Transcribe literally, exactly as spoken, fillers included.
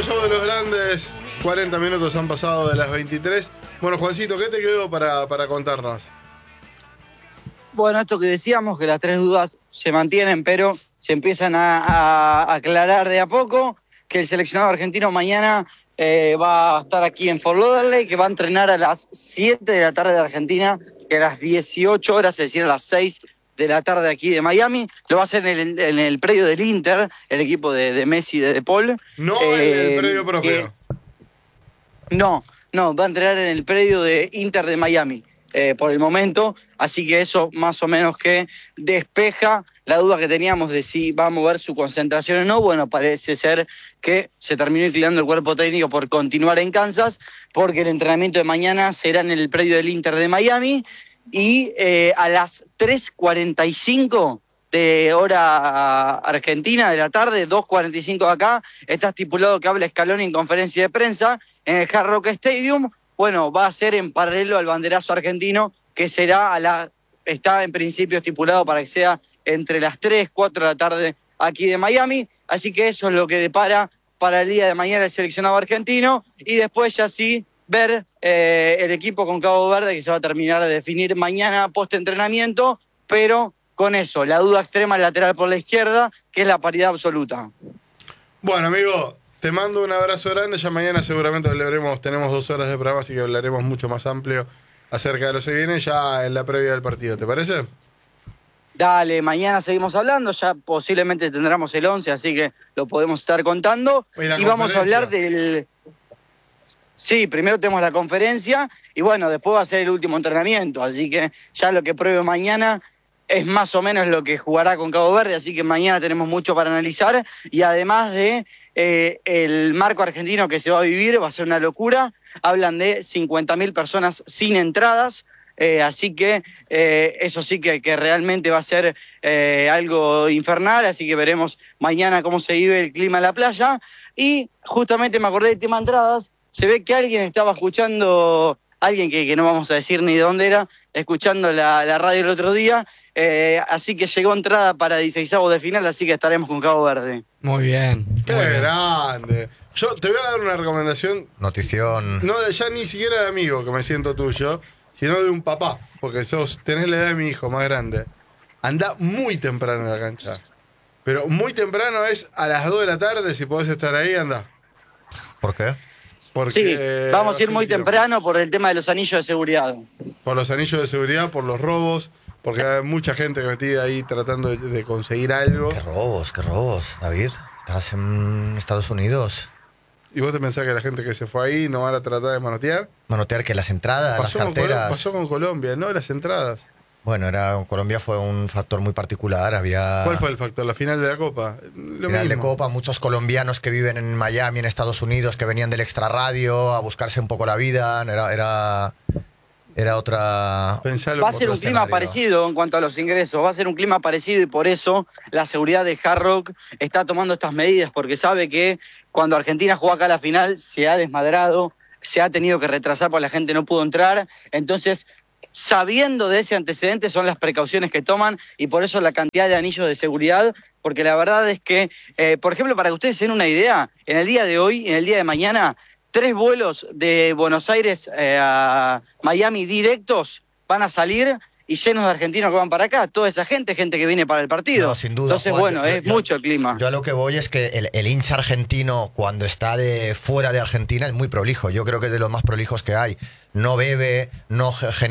show de los grandes. cuarenta minutos han pasado de las veintitrés. Bueno, Juancito, ¿qué te quedó para, para contarnos? Bueno, esto que decíamos, que las tres dudas se mantienen, pero se empiezan a, a aclarar de a poco, que el seleccionado argentino mañana eh, va a estar aquí en Fort Lauderdale, que va a entrenar a las siete de la tarde de Argentina, que a las dieciocho horas, es decir, a las seis de la tarde aquí de Miami. Lo va a hacer en el, en el predio del Inter, el equipo de, de Messi y de De Paul. No eh, en el predio propio. Que, no, no, va a entrenar en el predio de Inter de Miami. Eh, por el momento, así que eso más o menos que despeja la duda que teníamos de si va a mover su concentración o no. Bueno, parece ser que se terminó inclinando el cuerpo técnico por continuar en Kansas, porque el entrenamiento de mañana será en el predio del Inter de Miami y eh, a las tres cuarenta y cinco de hora argentina de la tarde, dos cuarenta y cinco de acá, está estipulado que hable Scaloni en conferencia de prensa en el Hard Rock Stadium. Bueno, va a ser en paralelo al banderazo argentino, que será a la, está en principio estipulado para que sea entre las tres, cuatro de la tarde aquí de Miami. Así que eso es lo que depara para el día de mañana el seleccionado argentino. Y después ya sí ver eh, el equipo con Cabo Verde, que se va a terminar de definir mañana post-entrenamiento, pero con eso, la duda extrema lateral por la izquierda, que es la paridad absoluta. Bueno, amigo, te mando un abrazo grande. Ya mañana seguramente hablaremos, tenemos dos horas de programa, así que hablaremos mucho más amplio acerca de lo que viene ya en la previa del partido. ¿Te parece? Dale, mañana seguimos hablando, ya posiblemente tendremos el once, así que lo podemos estar contando. Y, y vamos a hablar del... Sí, primero tenemos la conferencia y bueno, después va a ser el último entrenamiento, así que ya lo que pruebe mañana es más o menos lo que jugará con Cabo Verde, así que mañana tenemos mucho para analizar y además de eh, el marco argentino que se va a vivir, va a ser una locura. Hablan de cincuenta mil personas sin entradas, eh, así que eh, eso sí que, que realmente va a ser eh, algo infernal, así que veremos mañana cómo se vive el clima en la playa. Y justamente me acordé del tema entradas, se ve que alguien estaba escuchando... Alguien que, que no vamos a decir ni de dónde era, escuchando la, la radio el otro día, eh, así que llegó entrada para dieciseisavos de final, así que estaremos con Cabo Verde. Muy bien. ¡Qué muy bien. grande! Yo te voy a dar una recomendación. Notición. No, ya ni siquiera de amigo, que me siento tuyo, sino de un papá, porque sos, tenés la edad de mi hijo más grande. Anda muy temprano en la cancha. Pero muy temprano es a las dos de la tarde, si podés estar ahí, anda. ¿Por qué? Porque, sí, vamos a ir muy temprano por el tema de los anillos de seguridad. Por los anillos de seguridad, por los robos, porque hay mucha gente metida ahí tratando de, de conseguir algo. ¿Qué robos, qué robos, David? Estás en Estados Unidos. ¿Y vos te pensás que la gente que se fue ahí no van a tratar de manotear? Manotear que las entradas, Pasó, las con, Col- carteras. pasó con Colombia, no las entradas. Bueno, era Colombia fue un factor muy particular. Había ¿Cuál fue el factor? ¿La final de la Copa? Lo final de mismo. Copa, muchos colombianos que viven en Miami, en Estados Unidos, que venían del extrarradio a buscarse un poco la vida. Era, era, era otra. Pensalo Va a por ser un otro clima escenario. parecido en cuanto a los ingresos, va a ser un clima parecido y por eso la seguridad de Hard Rock está tomando estas medidas, porque sabe que cuando Argentina jugó acá a la final se ha desmadrado, se ha tenido que retrasar porque la gente no pudo entrar, entonces sabiendo de ese antecedente son las precauciones que toman y por eso la cantidad de anillos de seguridad, porque la verdad es que, eh, por ejemplo, para que ustedes se den una idea, en el día de hoy, en el día de mañana, tres vuelos de Buenos Aires eh, a Miami directos van a salir y llenos de argentinos que van para acá. Toda esa gente, gente que viene para el partido. No, sin duda, Entonces, Juan, bueno, yo- es yo- mucho el clima. Yo a lo que voy es que el, el hincha argentino, cuando está de fuera de Argentina, es muy prolijo. Yo creo que es de los más prolijos que hay. No bebe, no ge- genera